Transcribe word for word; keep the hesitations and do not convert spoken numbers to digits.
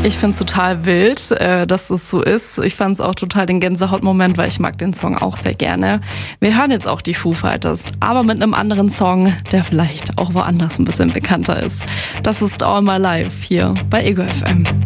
Ich finde es total wild, äh, dass es so ist. Ich fand es auch total den Gänsehautmoment, weil ich mag den Song auch sehr gerne. Wir hören jetzt auch die Foo Fighters, aber mit einem anderen Song, der vielleicht auch woanders ein bisschen bekannter ist. Das ist All My Life hier bei Ego F M.